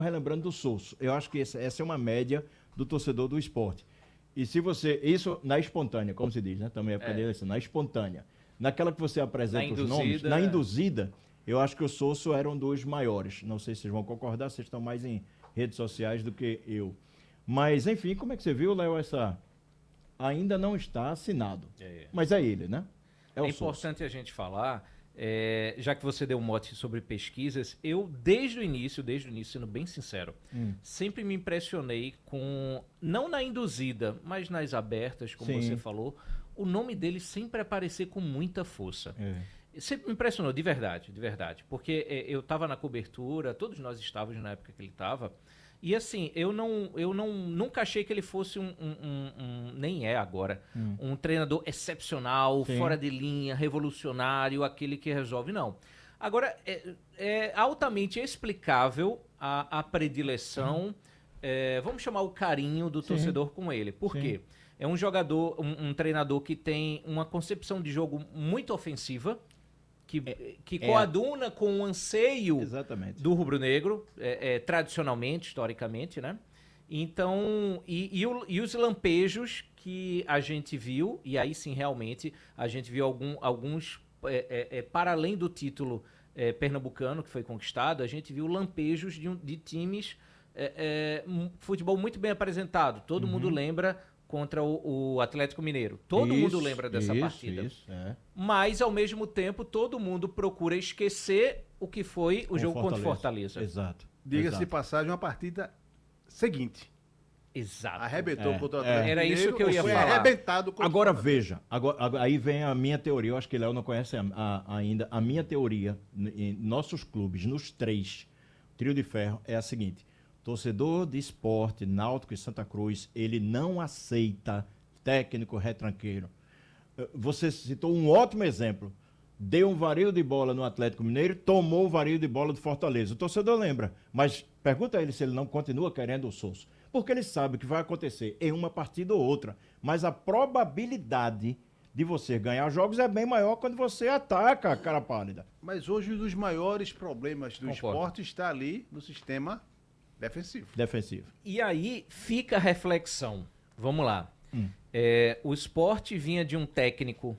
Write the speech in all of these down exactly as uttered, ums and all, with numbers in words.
relembrando do Souso. Eu acho que essa, essa é uma média do torcedor do esporte. E se você... Isso na espontânea, como se diz, né? Também é época É. de eleição, na espontânea. Naquela que você apresenta Na os nomes, induzida, na é. induzida, eu acho que o Souso era um dos maiores. Não sei se vocês vão concordar, vocês estão mais em redes sociais do que eu. Mas, enfim, como é que você viu, Léo, essa... Ainda não está assinado. É. Mas é ele, né? É, o importante Souso. a gente falar, é, já que você deu um mote sobre pesquisas, eu desde o início, desde o início, sendo bem sincero, Hum. sempre me impressionei com, não na induzida, mas nas abertas, como Sim. você falou, o nome dele sempre aparecer com muita força. É. Sempre me impressionou, de verdade, de verdade. Porque é, eu estava na cobertura, todos nós estávamos na época que ele estava, e assim, eu não, eu não, nunca achei que ele fosse um, um, um, um nem é agora, Hum. um treinador excepcional, Sim. fora de linha, revolucionário, aquele que resolve, não. Agora, é, é altamente explicável a, a predileção, é, vamos chamar o carinho do Sim. torcedor com ele. Por Sim. quê? É um jogador, um, um treinador que tem uma concepção de jogo muito ofensiva, que, É, que é. coaduna com o anseio Exatamente. do rubro-negro, é, é, tradicionalmente, historicamente, né? Então, e, e, o, e os lampejos que a gente viu, e aí sim, realmente, a gente viu algum, alguns, é, é, é, para além do título é, pernambucano que foi conquistado, a gente viu lampejos de, um, de times, é, é, um futebol muito bem apresentado. Todo Uhum. mundo lembra contra o, o Atlético Mineiro. Todo Isso, mundo lembra dessa isso, partida. Isso, é. Mas, ao mesmo tempo, todo mundo procura esquecer o que foi o Com jogo contra o Fortaleza. Exato. Diga-se de Exato. passagem, uma partida seguinte. Exato. Arrebentou É, contra o é. Atlético Era isso Mineiro, que eu ia ou foi falar. arrebentado contra Agora o Fortaleza. veja, agora, agora- aí vem a minha teoria, eu acho que Léo não conhece a- a- ainda, a minha teoria n- em nossos clubes, nos três, trio de ferro, é a seguinte: torcedor de esporte, Náutico e Santa Cruz, ele não aceita técnico retranqueiro. Eh, Você citou um ótimo exemplo. Deu um vario de bola no Atlético Mineiro, tomou o vario de bola do Fortaleza. O torcedor lembra, mas pergunta a ele se ele não continua querendo o Souso. Porque ele sabe o que vai acontecer em uma partida ou outra. Mas a probabilidade de você ganhar jogos é bem maior quando você ataca a cara pálida. Mas hoje um dos maiores problemas do Concordo. esporte está ali no sistema defensivo. Defensivo. E aí fica a reflexão. Vamos lá. Hum. É, o Sport vinha de um técnico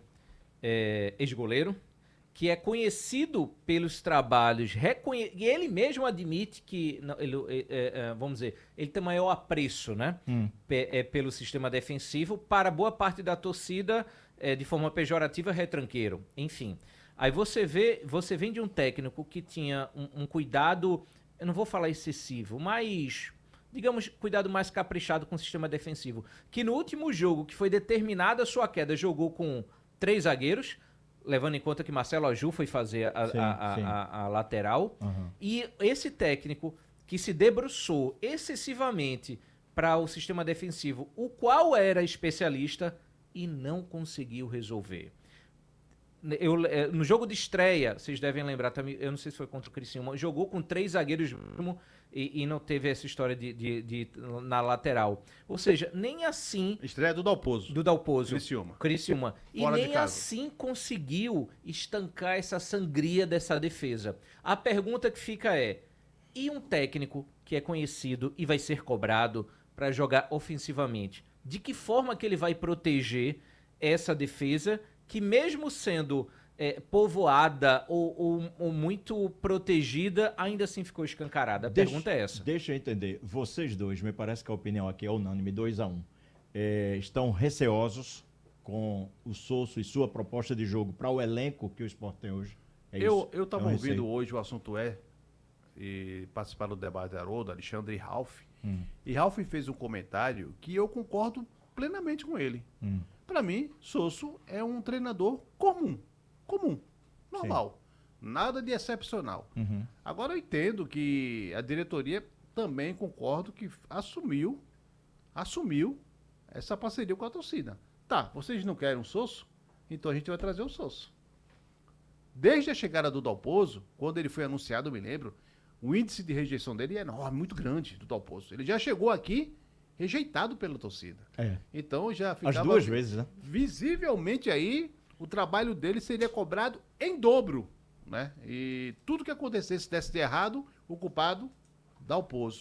é, ex-goleiro, que é conhecido pelos trabalhos, reconhe... e ele mesmo admite que, não, ele, é, é, vamos dizer, ele tem maior apreço, né, Hum. Pe- é, pelo sistema defensivo, para boa parte da torcida, é, de forma pejorativa, retranqueiro, enfim. Aí você vê, você vem de um técnico que tinha um, um cuidado, eu não vou falar excessivo, mas, digamos, cuidado mais caprichado com o sistema defensivo, que no último jogo, que foi determinada a sua queda, jogou com três zagueiros, levando em conta que Marcelo Aju foi fazer a, Sim, a- a- sim. a- a lateral. Uhum. E esse técnico que se debruçou excessivamente para o sistema defensivo, o qual era especialista e não conseguiu resolver. Eu, eh, no jogo de estreia, vocês devem lembrar também, eu não sei se foi contra o Criciúma, jogou com três zagueiros mesmo e, e não teve essa história de, de- de- na lateral. Ou seja, nem assim Estreia do Dalpozo. do Dalpozo. Criciúma. Criciúma. E Fora de nem casa. assim conseguiu estancar essa sangria dessa defesa. A pergunta que fica é: e um técnico que é conhecido e vai ser cobrado para jogar ofensivamente? De que forma que ele vai proteger essa defesa que, mesmo sendo é, povoada ou, ou- ou muito protegida, ainda assim ficou escancarada? A pergunta é essa. Deixa eu entender. Vocês dois, me parece que a opinião aqui é unânime, dois a um. É, estão receosos com o Souso e sua proposta de jogo para o elenco que o Sport tem hoje. É Eu isso? eu estava É um ouvindo receio. hoje, o assunto é, e participaram do debate Haroldo, Alexandre e Ralph. Hum. E Ralph fez um comentário que eu concordo plenamente com ele. Hum. Para mim, Souso é um treinador comum. Comum. Normal. Nada de excepcional. Uhum. Agora eu entendo que a diretoria também concordo que assumiu, assumiu essa parceria com a torcida. Tá, vocês não querem um Souso? Então a gente vai trazer o Souso. Desde a chegada do Dalpozo, quando ele foi anunciado, eu me lembro, o índice de rejeição dele é enorme, muito grande, do Dalpozo. Ele já chegou aqui rejeitado pela torcida. É. Então já As ficava duas vezes, né? visivelmente aí, o trabalho dele seria cobrado em dobro, né? E tudo que acontecesse desse de errado, o culpado Dalpozo.